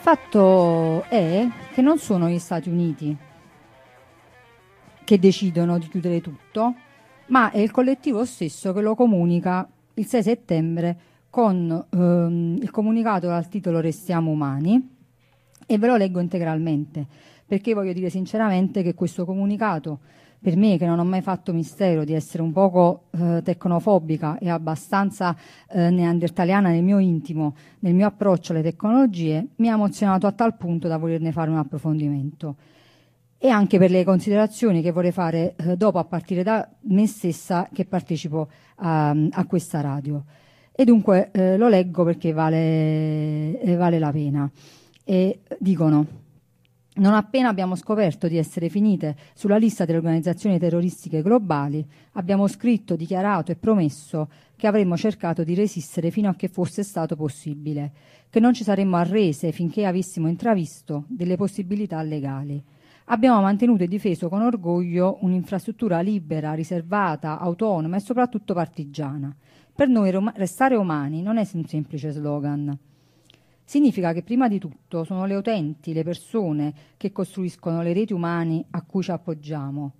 fatto è che non sono gli Stati Uniti che decidono di chiudere tutto, ma è il collettivo stesso che lo comunica il 6 settembre con il comunicato dal titolo Restiamo umani, e ve lo leggo integralmente perché voglio dire sinceramente che questo comunicato, per me che non ho mai fatto mistero di essere un poco tecnofobica e abbastanza neandertaliana nel mio intimo, nel mio approccio alle tecnologie, mi ha emozionato a tal punto da volerne fare un approfondimento, e anche per le considerazioni che vorrei fare dopo, a partire da me stessa che partecipo a questa radio. E dunque lo leggo perché vale la pena. E dicono: non appena abbiamo scoperto di essere finite sulla lista delle organizzazioni terroristiche globali, abbiamo scritto, dichiarato e promesso che avremmo cercato di resistere fino a che fosse stato possibile, che non ci saremmo arrese finché avessimo intravisto delle possibilità legali. Abbiamo mantenuto e difeso con orgoglio un'infrastruttura libera, riservata, autonoma e soprattutto partigiana. Per noi restare umani non è un semplice slogan. Significa che prima di tutto sono le utenti, le persone che costruiscono le reti umane a cui ci appoggiamo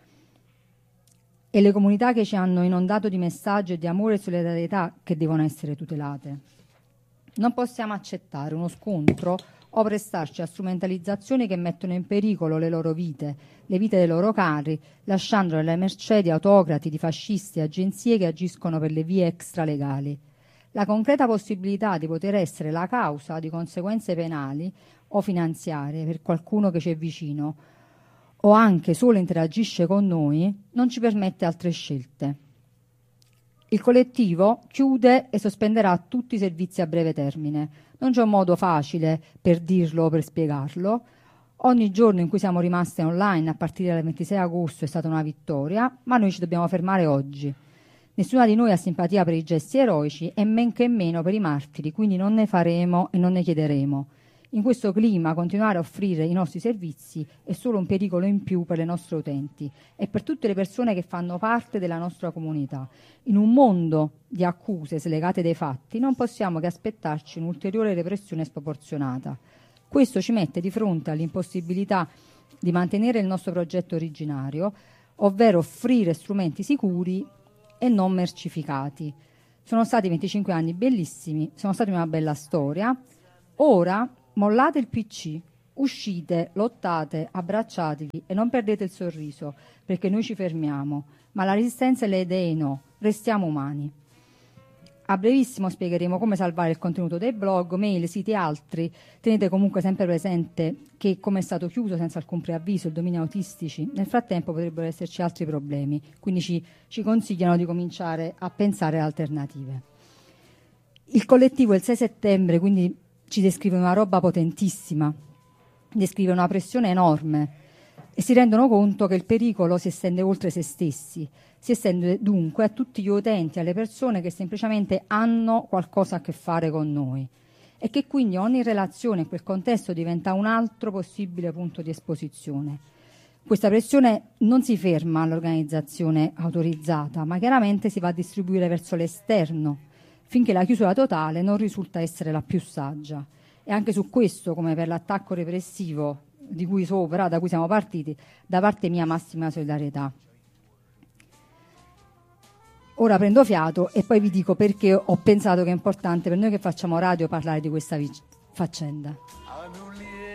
e le comunità che ci hanno inondato di messaggi e di amore e solidarietà che devono essere tutelate. Non possiamo accettare uno scontro o prestarci a strumentalizzazioni che mettono in pericolo le loro vite, le vite dei loro cari, lasciandole alle mercé di autocrati, di fascisti e agenzie che agiscono per le vie extralegali. La concreta possibilità di poter essere la causa di conseguenze penali o finanziarie per qualcuno che ci è vicino o anche solo interagisce con noi non ci permette altre scelte. Il collettivo chiude e sospenderà tutti i servizi a breve termine. Non c'è un modo facile per dirlo o per spiegarlo. Ogni giorno in cui siamo rimaste online a partire dal 26 agosto è stata una vittoria, ma noi ci dobbiamo fermare oggi. Nessuna di noi ha simpatia per i gesti eroici e men che meno per i martiri, quindi non ne faremo e non ne chiederemo. In questo clima continuare a offrire i nostri servizi è solo un pericolo in più per le nostre utenti e per tutte le persone che fanno parte della nostra comunità. In un mondo di accuse slegate dai fatti non possiamo che aspettarci un'ulteriore repressione sproporzionata. Questo ci mette di fronte all'impossibilità di mantenere il nostro progetto originario, ovvero offrire strumenti sicuri e non mercificati. Sono stati 25 anni bellissimi, sono stati una bella storia. Ora mollate il PC, uscite, lottate, abbracciatevi e non perdete il sorriso, perché noi ci fermiamo, ma la resistenza e le idee no, restiamo umani. A brevissimo spiegheremo come salvare il contenuto dei blog, mail, siti e altri. Tenete comunque sempre presente che, come è stato chiuso senza alcun preavviso il dominio autistici, nel frattempo potrebbero esserci altri problemi, quindi ci consigliano di cominciare a pensare a alternative. Il collettivo il 6 settembre quindi ci descrive una roba potentissima, descrive una pressione enorme e si rendono conto che il pericolo si estende oltre se stessi. Si estende dunque a tutti gli utenti, alle persone che semplicemente hanno qualcosa a che fare con noi e che quindi ogni relazione in quel contesto diventa un altro possibile punto di esposizione. Questa pressione non si ferma all'organizzazione autorizzata, ma chiaramente si va a distribuire verso l'esterno, finché la chiusura totale non risulta essere la più saggia. E anche su questo, come per l'attacco repressivo da cui siamo partiti, da parte mia massima solidarietà. Ora prendo fiato e poi vi dico perché ho pensato che è importante per noi che facciamo radio parlare di questa faccenda.